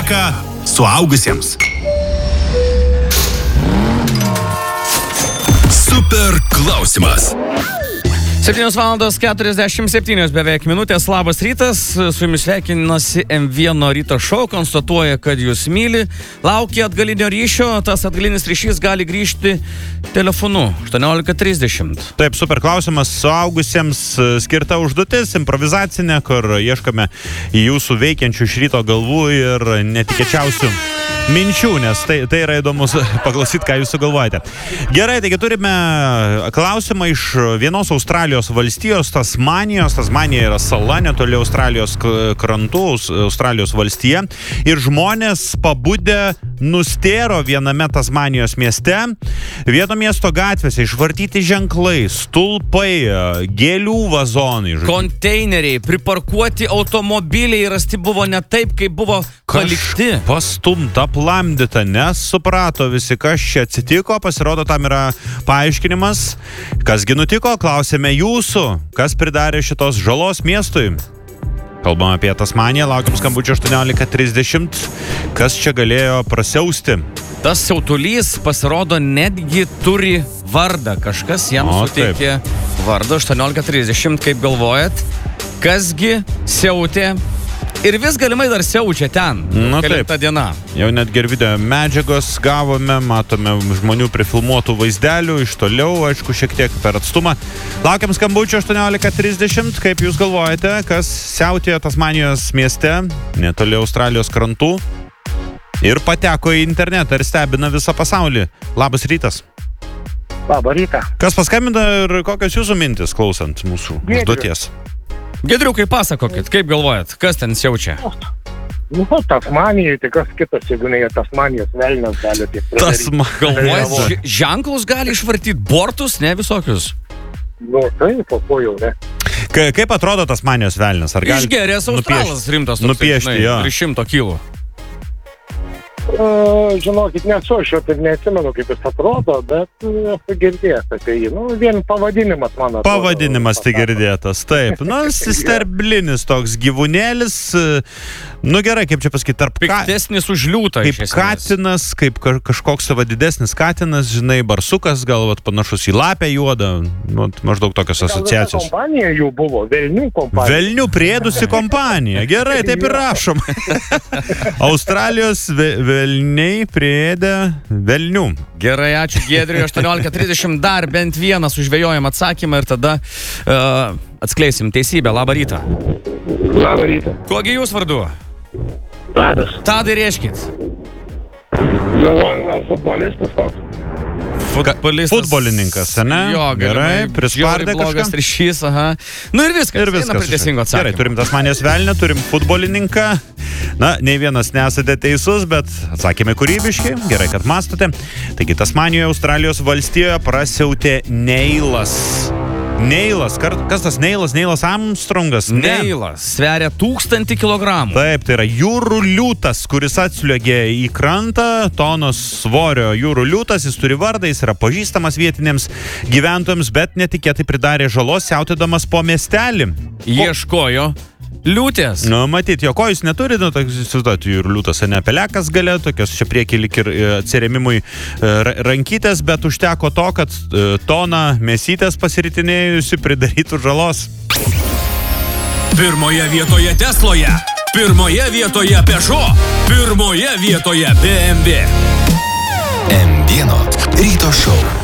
18 suaugusiems. Super klausimas. 7:47 beveik minutės. Labas rytas. Su jumis sveikinasi M1 ryto šou. Konstatuoja, kad jūs myli. Laukia atgalinio ryšio. Tas atgalinis ryšys gali grįžti telefonu 18:30. Taip, super klausimas suaugusiems skirta užduotis, improvizacinė, kur ieškome jūsų veikiančių iš ryto galvų ir netikėčiausių minčių, nes tai yra įdomus paklausyti, ką jūs sugalvojate. Gerai, taigi turime klausimą iš vienos Australijos valstijos, Tasmanijos. Tasmanija yra sala netoli Australijos krantų, Australijos valstija. Ir žmonės pabudę nustėro viename Tasmanijos mieste. Vieto miesto gatvėse išvartyti ženklai, stulpai, gėlių vazonai. Konteineriai, priparkuoti automobiliai rasti buvo ne taip, kaip buvo palikti. Pastumta, aplamdyta, nesuprato visi, kas čia atsitiko. Pasirodo, tam yra paaiškinimas. Kasgi nutiko, klausėme jūsų, kas pridarė šitos žalos miestui. Kalbam apie Tasmaniją, laukiam skambučio 18:30. Kas čia galėjo prasiausti? Tas siautulys, pasirodo, netgi turi vardą. Kažkas jam suteikė vardą 18:30, kaip galvojat. Kasgi siautė? Ir vis galimai dar siaučia ten. Kelinta diena. Jau net ir video medžiagos gavome, matome žmonių prifilmuotų vaizdelių iš toliau, aišku, šiek tiek per atstumą. Laukiam skambučio 18:30. Kaip jūs galvojate, kas siautėjo Tasmanijos mieste, netoli Australijos krantų ir pateko į internetą ir stebina visą pasaulį? Labas rytas. Labą rytą. Kas paskambina ir kokios jūsų mintis klausant mūsų užduoties? Giedriukai, pasakokit, kaip galvojat, kas ten siaučia? Tasmanijai, tai kas kitas, jeigu ne Tasmanijos velnias gali taip padaryti. Galvojat, ženklus gali išvartyti, bortus, ne visokius? Taip, po jau, ne. Kaip atrodo Tasmanijos velnias? Išgerės Australas rimtas. Nupiešti, jo. 300 kilų. Žinokit, nesu, aš jau taip neatsimenu, kaip jis atrodo, bet esu girdėjęs apie jį. Vien pavadinimas, man atrodo. Pavadinimas tai girdėtas, taip. Sterblinis toks gyvūnėlis. Gerai, kaip čia pasakyti, piktesnis už liūtą. Kaip katinas, kaip kažkoks savo didesnis katinas, žinai, barsukas, gal panašus į lapę juodą. Maždaug tokios asociacijos. Kompanija jų buvo, velnių kompanija. Velnių priedusi kompanija. Gerai, taip ir rašom. Australijos velniai priėdė velnių. Gerai, ačiū Giedriui. 18:30 dar bent vieną sužvejojam atsakymą ir tada atskleisim teisybę. Labą rytą. Labą rytą. Kogi jūs vardu? Tadas. Tadai, reiškit. Futbolistas toks. Futbolininkas, ne? Jo, gerai, prispardė blogas ryšys, aha. Ir viskas. Ir viskas. Prie teisingo atsakymo. Gerai, turim Tasmanijos velnę, turim futbolininką. Nei vienas nesate teisus, bet atsakymai kūrybiški. Gerai, kad mastote. Taigi, Tasmanijoje, Australijos valstijoje prasiautė Neilas. Neilas, kas tas Neilas? Neilas Armstrongas? Neilas sveria 1000 kilogramų. Taip, tai yra jūrų liūtas, kuris atsliuogė į krantą, tonos svorio jūrų liūtas, jis turi vardą, jis yra pažįstamas vietiniams gyventojams, bet netikėtai pridarė žalos, siautėdamas po miestelį. Ieškojo liūtės. Matyt, jo kojus neturi, jūrų liūtas, ne pelekas gale, tokios čia priekį lik ir atsiremimui rankytės, bet užteko to, kad tona mėsytės pasiritinėjusi pridarytų žalos. Pirmoje vietoje Tesloje, pirmoje vietoje Peugeot, pirmoje vietoje BMW. M1 ryto šou.